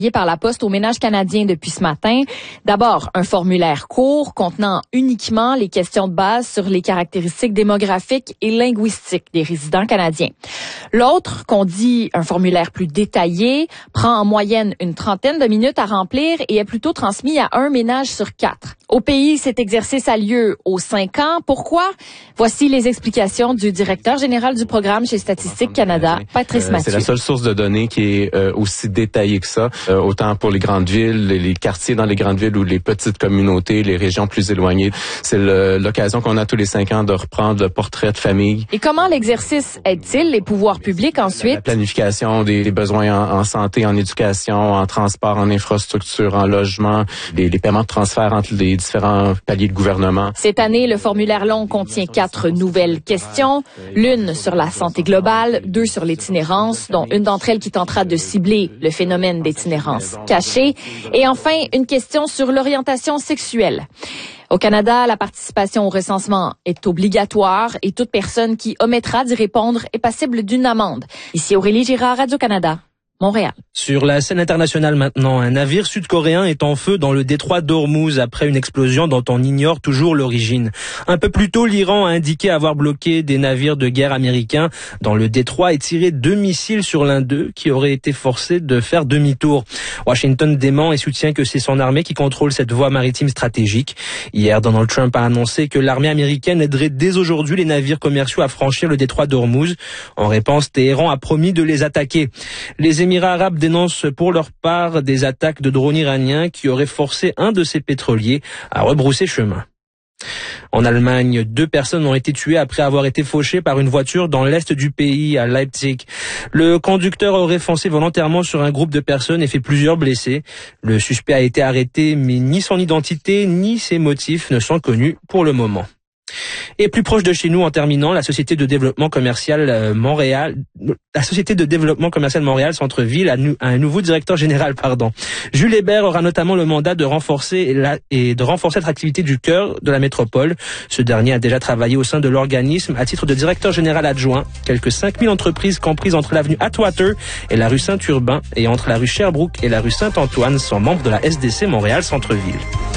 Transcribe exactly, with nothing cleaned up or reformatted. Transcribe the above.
par la Poste aux ménages canadiens depuis ce matin. D'abord, un formulaire court contenant uniquement les questions de base sur les caractéristiques démographiques et linguistiques des résidents canadiens. L'autre, qu'on dit un formulaire plus détaillé, prend en moyenne une trentaine de minutes à remplir et est plutôt transmis à un ménage sur quatre. Au pays, cet exercice a lieu aux cinq ans. Pourquoi? Voici les explications du directeur général du programme chez Statistique Canada, Patrice euh, Mathieu. C'est la seule source de données qui est euh, aussi détaillée que ça, euh, autant pour les grandes villes, les, les quartiers dans les grandes villes ou les petites communautés, les régions plus éloignées. C'est le, l'occasion qu'on a tous les cinq ans de reprendre le portrait de famille. Et comment l'exercice aide-t-il les pouvoirs publics ensuite? La planification des, des besoins en, en santé, en éducation, en transport, en infrastructure, en logement, les, les paiements de transfert entre les différents paliers de gouvernement. Cette année, le formulaire long contient quatre nouvelles questions. L'une sur la santé globale, deux sur l'itinérance, dont une d'entre elles qui tentera de cibler le phénomène d'itinérance cachée. Et enfin, une question sur l'orientation sexuelle. Au Canada, la participation au recensement est obligatoire et toute personne qui omettra d'y répondre est passible d'une amende. Ici Aurélie Girard, Radio-Canada. Montréal. Sur la scène internationale maintenant, un navire sud-coréen est en feu dans le détroit d'Ormuz après une explosion dont on ignore toujours l'origine. Un peu plus tôt, l'Iran a indiqué avoir bloqué des navires de guerre américains dans le détroit et tiré deux missiles sur l'un d'eux qui aurait été forcé de faire demi-tour. Washington dément et soutient que c'est son armée qui contrôle cette voie maritime stratégique. Hier, Donald Trump a annoncé que l'armée américaine aiderait dès aujourd'hui les navires commerciaux à franchir le détroit d'Ormuz. En réponse, Téhéran a promis de les attaquer. Les Les Émirats arabes dénoncent pour leur part des attaques de drones iraniens qui auraient forcé un de ces pétroliers à rebrousser chemin. En Allemagne, deux personnes ont été tuées après avoir été fauchées par une voiture dans l'est du pays, à Leipzig. Le conducteur aurait foncé volontairement sur un groupe de personnes et fait plusieurs blessés. Le suspect a été arrêté, mais ni son identité ni ses motifs ne sont connus pour le moment. Et plus proche de chez nous, en terminant, la société de développement commercial Montréal, la société de développement commercial Montréal Centre-Ville a, nu, a un nouveau directeur général, pardon. Jules Hébert aura notamment le mandat de renforcer la, et de renforcer l'attractivité du cœur de la métropole. Ce dernier a déjà travaillé au sein de l'organisme à titre de directeur général adjoint. Quelques cinq mille entreprises comprises entre l'avenue Atwater et la rue Saint-Urbain et entre la rue Sherbrooke et la rue Saint-Antoine sont membres de la S D C Montréal Centre-Ville.